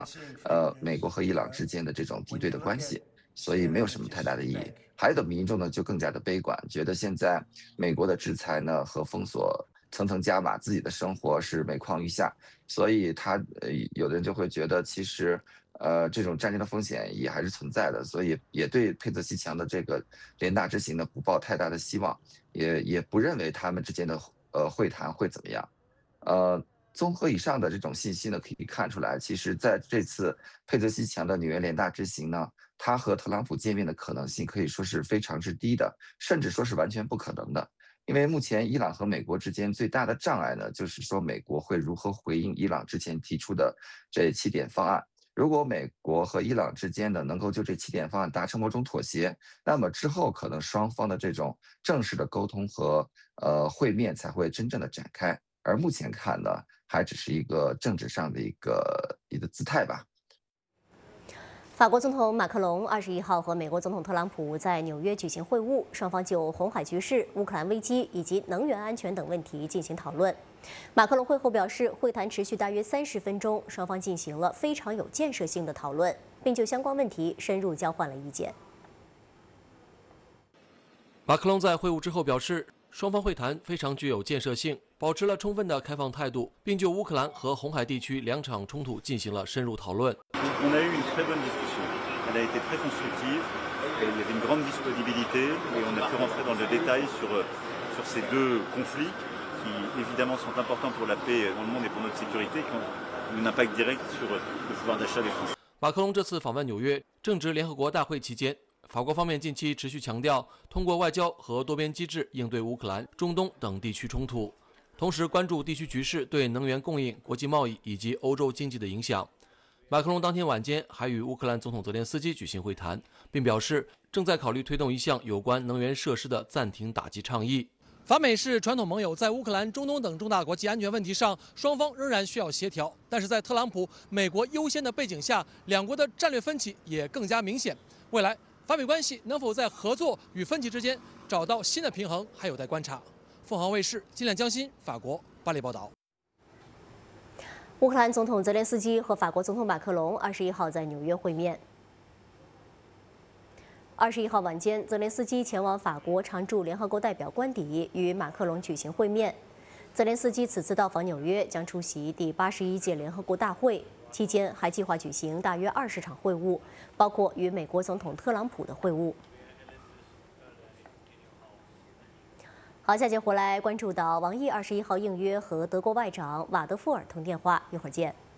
美国和伊朗之间的这种敌对的关系，所以没有什么太大的意义。还有的民众呢就更加的悲观，觉得现在美国的制裁呢和封锁层层加码，自己的生活是每况愈下，所以有的人就会觉得其实。这种战争的风险也还是存在的，所以也对佩泽西强的这个联大之行呢不抱太大的希望，也不认为他们之间的会谈会怎么样。综合以上的这种信息呢，可以看出来，其实在这次佩泽西强的纽约联大之行呢，他和特朗普见面的可能性可以说是非常之低的，甚至说是完全不可能的。因为目前伊朗和美国之间最大的障碍呢，就是说美国会如何回应伊朗之前提出的这7点方案。如果美国和伊朗之间呢能够就这7点方案达成某种妥协，那么之后可能双方的这种正式的沟通和会面才会真正的展开。而目前看呢，还只是一个政治上的一个姿态吧。 法国总统马克龙21号和美国总统特朗普在纽约举行会晤，双方就红海局势、乌克兰危机以及能源安全等问题进行讨论。马克龙会后表示，会谈持续大约30分钟，双方进行了非常有建设性的讨论，并就相关问题深入交换了意见。 马克龙在会晤之后表示，双方会谈非常具有建设性，保持了充分的开放态度，并就乌克兰和红海地区2场冲突进行了深入讨论。 On a eu une très bonne discussion. Elle a été très constructive. Il y avait une grande disponibilité et on a pu rentrer dans le détail sur ces deux conflits qui évidemment sont importants pour la paix dans le monde et pour notre sécurité, qui ont un impact direct sur le pouvoir d'achat des Français. 马克龙这次访问纽约，正值联合国大会期间。法国方面近期持续强调，通过外交和多边机制应对乌克兰、中东等地区冲突，同时关注地区局势对能源供应、国际贸易以及欧洲经济的影响。马克龙当天晚间还与乌克兰总统泽连斯基举行会谈，并表示正在考虑推动一项有关能源设施的暂停打击倡议。法美是传统盟友，在乌克兰、中东等重大国际安全问题上，双方仍然需要协调。但是在特朗普美国优先的背景下，两国的战略分歧也更加明显。未来法美关系能否在合作与分歧之间找到新的平衡，还有待观察。凤凰卫视金亮江新，法国巴黎报道。 乌克兰总统泽连斯基和法国总统马克龙21号在纽约会面。21号晚间，泽连斯基前往法国常驻联合国代表官邸与马克龙举行会面。泽连斯基此次到访纽约，将出席第81届联合国大会，期间还计划举行大约20场会晤，包括与美国总统特朗普的会晤。好，下节回来关注到王毅21号应约和德国外长瓦德富尔通电话，一会儿见。